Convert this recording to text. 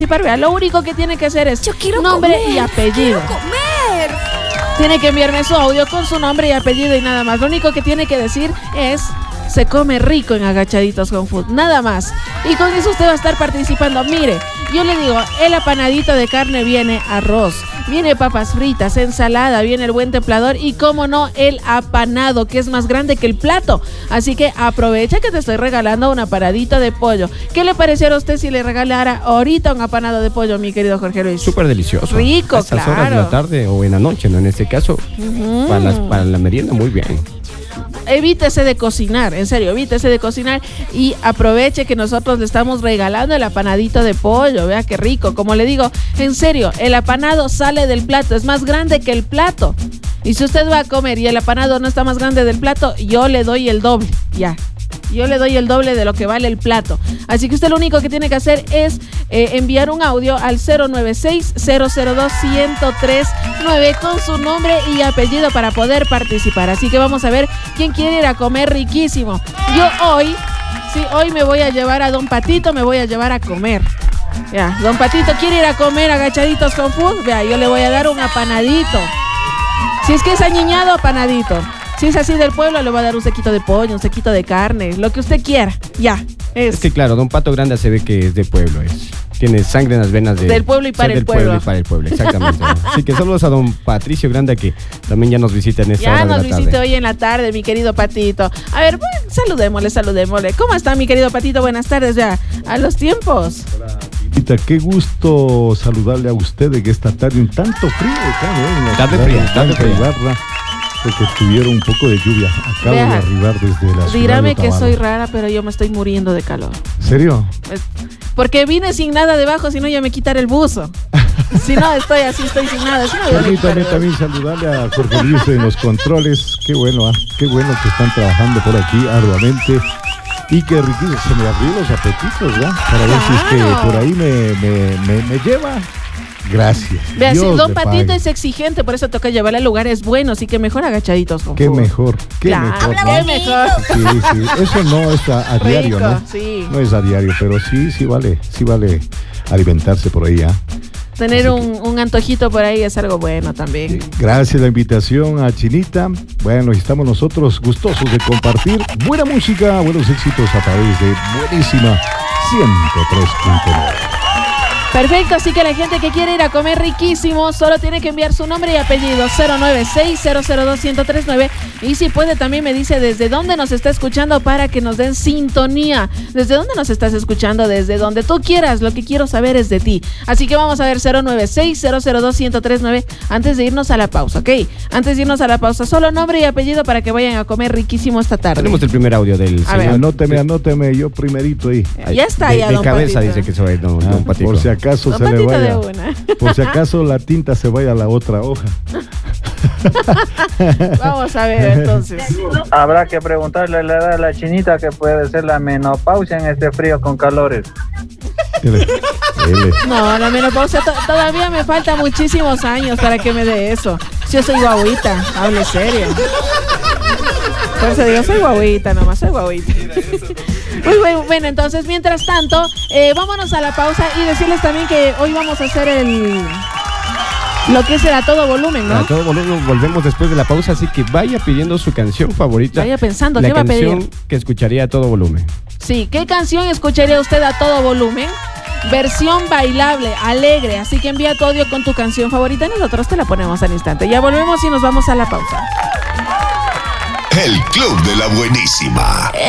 Vea, lo único que tiene que hacer es nombre y apellido. ¡Quiero comer! Tiene que enviarme su audio con su nombre y apellido y nada más. Lo único que tiene que decir es: se come rico en Agachaditos con Food. Nada más. Y con eso usted va a estar participando. Mire, yo le digo, el apanadito de carne viene arroz, viene papas fritas, ensalada, viene el buen templador y, como no, el apanado, que es más grande que el plato. Así que aprovecha que te estoy regalando un apanadito de pollo. ¿Qué le pareciera a usted si le regalara ahorita un apanado de pollo, mi querido Jorge Luis? Súper delicioso. Rico, a estas claro. horas de la tarde o en la noche, ¿no? En este caso, para la merienda, muy bien. Evítese de cocinar, en serio, evítese de cocinar y aproveche que nosotros le estamos regalando el apanadito de pollo. Vea qué rico. Como le digo, en serio, el apanado sale del plato, es más grande que el plato. Y si usted va a comer y el apanado no está más grande del plato, yo le doy el doble, ya. Yo le doy el doble de lo que vale el plato. Así que usted lo único que tiene que hacer es enviar un audio al 096-002-1039 con su nombre y apellido para poder participar. Así que vamos a ver quién quiere ir a comer riquísimo. Yo hoy me voy a llevar a Don Patito, me voy a llevar a comer. Ya, Don Patito quiere ir a comer Agachaditos con Food. Vea, yo le voy a dar un apanadito. Si es que es añiñado, apanadito. Si es así del pueblo, le va a dar un sequito de pollo, un sequito de carne, lo que usted quiera. Ya, es que claro, Don Pato Granda se ve que es de pueblo, tiene sangre en las venas del pueblo y para el pueblo. Del pueblo y para el pueblo, exactamente. Así que saludos a Don Patricio Granda, que también ya nos visita en esta hora de la tarde. Ya nos visita hoy en la tarde, mi querido Patito. A ver, saludémosle. ¿Cómo está, mi querido Patito? Buenas tardes ya. A los tiempos. Hola, Tita, qué gusto saludarle a usted de que esta tarde un tanto frío, tarde fría. Porque tuvieron un poco de lluvia. Acabo de arribar desde la ciudad. Dígame que soy rara, pero yo me estoy muriendo de calor. ¿Serio? Porque vine sin nada debajo, si no ya me quitaré el buzo. Si no, estoy sin nada. Permítame también saludarle a Jorge Luis en los controles. Qué bueno que están trabajando por aquí arduamente. Y qué riquísimo, se me abrió los apetitos, ¿verdad? Para ver si es que por ahí me lleva. Gracias. Vea, si Don Patito es exigente, por eso toca llevarle a lugares buenos y que mejor Agachaditos con Qué Food. mejor. Qué mejor. Sí, eso no es a diario, rico, ¿no? Sí. No es a diario, pero sí vale alimentarse por ahí, ¿ah? Tener un antojito por ahí es algo bueno también. Gracias la invitación a Chinita. Bueno, estamos nosotros gustosos de compartir buena música, buenos éxitos a través de Buenísima 103.9. Perfecto, así que la gente que quiere ir a comer riquísimo solo tiene que enviar su nombre y apellido 096-002-1039 y si puede también me dice desde dónde nos está escuchando para que nos den sintonía. ¿Desde dónde nos estás escuchando? Desde donde tú quieras, lo que quiero saber es de ti. Así que vamos a ver 096-002-1039 antes de irnos a la pausa, ¿ok? Antes de irnos a la pausa, solo nombre y apellido para que vayan a comer riquísimo esta tarde. Tenemos el primer audio del señor. Anóteme, yo primerito ahí. Ya está, de Don cabeza Patito. Dice que soy Don Patito. Por si acaso se le vaya. Por si acaso la tinta se vaya a la otra hoja. Vamos a ver entonces. Habrá que preguntarle a la edad a la Chinita que puede ser la menopausia en este frío con calores. No, la menopausia todavía me falta muchísimos años para que me dé eso. Si yo soy guaguita, hable serio. Por eso digo, soy guaguita nomás, soy guaguita. Muy bueno, entonces, mientras tanto, vámonos a la pausa y decirles también que hoy vamos a hacer lo que es el A Todo Volumen, ¿no? A Todo Volumen, volvemos después de la pausa, así que vaya pidiendo su canción favorita. Vaya pensando, ¿qué va a pedir? La canción que escucharía a todo volumen. Sí, ¿qué canción escucharía usted a todo volumen? Versión bailable, alegre, así que envía tu audio con tu canción favorita y nosotros te la ponemos al instante. Ya volvemos y nos vamos a la pausa. El Club de la Buenísima.